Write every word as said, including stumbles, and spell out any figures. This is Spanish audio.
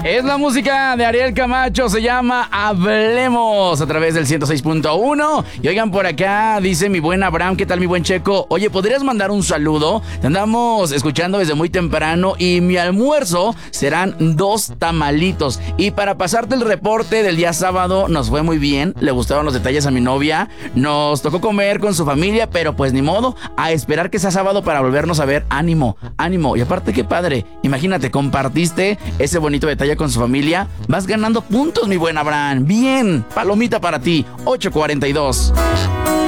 Es la música de Ariel Camacho, se llama Hablemos a través del ciento seis punto uno. Y oigan, por acá dice mi buen Abraham, ¿qué tal mi buen Checo? Oye, ¿podrías mandar un saludo? Te andamos escuchando desde muy temprano y mi almuerzo serán dos tamalitos. Y para pasarte el reporte del día sábado, nos fue muy bien, le gustaron los detalles a mi novia, nos tocó comer con su familia, pero pues ni modo, a esperar que sea sábado para volvernos a ver. Ánimo, ánimo. Y aparte, qué padre, imagínate, compartiste ese bonito detalle con su familia, vas ganando puntos, mi buen Abraham. Bien, palomita para ti. ocho cuarenta y dos.